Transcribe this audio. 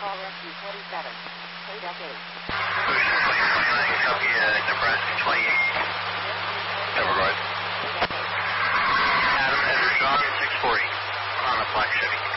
call rescue 47. KW. Copy, Nebraska 28. Cover guard. Adam, Edward John, 640. On a black Chevy.